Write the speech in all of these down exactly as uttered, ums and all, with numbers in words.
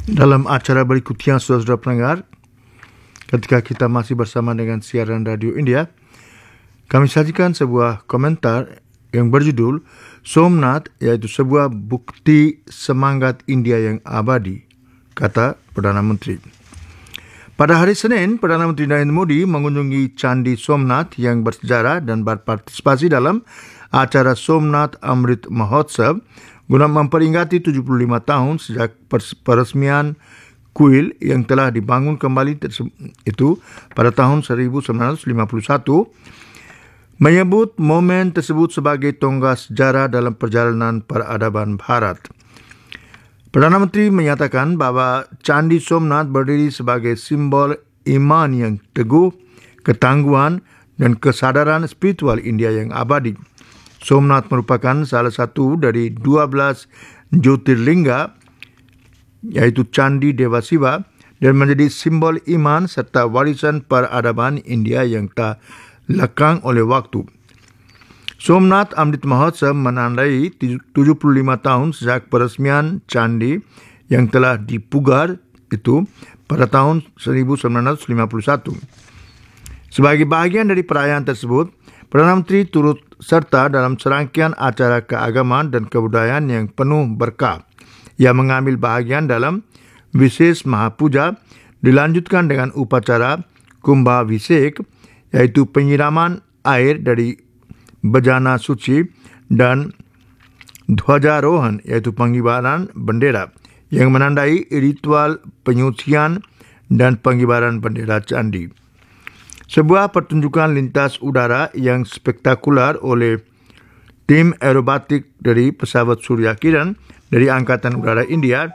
Dalam acara berikutnya, saudara pendengar, ketika kita masih bersama dengan siaran Radio India, kami sajikan sebuah komentar yang berjudul Somnath, yaitu sebuah bukti semangat India yang abadi, kata Perdana Menteri. Pada hari Senin, Perdana Menteri Narendra Modi mengunjungi Candi Somnath yang bersejarah dan berpartisipasi dalam acara Somnath Amrit Mahotsav guna memperingati tujuh puluh lima tahun sejak peresmian kuil yang telah dibangun kembali itu pada tahun seribu sembilan ratus lima puluh satu, menyebut momen tersebut sebagai tonggak sejarah dalam perjalanan peradaban Bharat. Perdana Menteri menyatakan bahwa Candi Somnath berdiri sebagai simbol iman yang teguh, ketangguhan, dan kesadaran spiritual India yang abadi. Somnath merupakan salah satu dari dua belas Jyotirlinga, yaitu Candi Dewa Siva, dan menjadi simbol iman serta warisan peradaban India yang tak lekang oleh waktu. Somnath Amrit Mahotsav menandai tujuh puluh lima tahun sejak peresmian candi yang telah dipugar itu pada tahun seribu sembilan ratus lima puluh satu. Sebagai bahagian dari perayaan tersebut, Perdana Menteri turut serta dalam serangkaian acara keagamaan dan kebudayaan yang penuh berkah. Ia mengambil bahagian dalam Visesh Mahapuja, dilanjutkan dengan upacara Kumbha Visek, yaitu penyiraman air dari bejana suci, dan Dhwajarohan, yaitu pengibaran bendera, yang menandai ritual penyucian dan pengibaran bendera candi. Sebuah pertunjukan lintas udara yang spektakular oleh tim aerobatik dari pesawat Surya Kiran dari Angkatan Udara India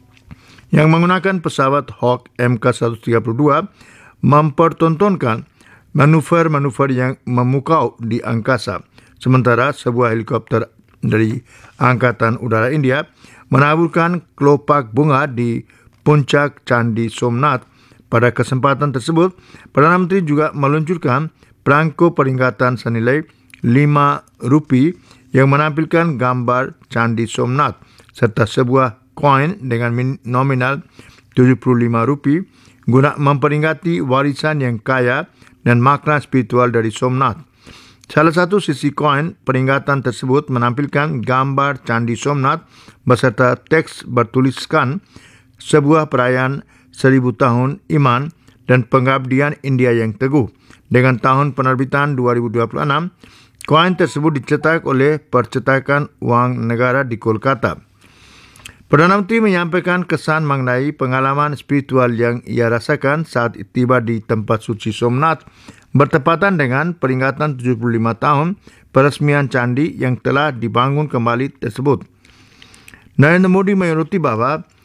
yang menggunakan pesawat Hawk M K seratus tiga puluh dua mempertontonkan manuver-manuver yang memukau di angkasa, sementara sebuah helikopter dari Angkatan Udara India menaburkan kelopak bunga di puncak Candi Somnath. Pada kesempatan tersebut, Perdana Menteri juga meluncurkan perangko peringatan senilai lima rupiah yang menampilkan gambar Candi Somnath serta sebuah koin dengan nominal tujuh puluh lima rupiah guna memperingati warisan yang kaya dan makna spiritual dari Somnath. Salah satu sisi koin peringatan tersebut menampilkan gambar Candi Somnath beserta teks bertuliskan sebuah perayaan seribu tahun iman dan pengabdian India yang teguh. Dengan tahun penerbitan dua ribu dua puluh enam, koin tersebut dicetak oleh Percetakan Wang Negara di Kolkata. Perdana Menteri menyampaikan kesan mengenai pengalaman spiritual yang ia rasakan saat tiba di tempat suci Somnath bertepatan dengan peringatan tujuh puluh lima tahun peresmian candi yang telah dibangun kembali tersebut. Narendra Modi menyoroti bahwa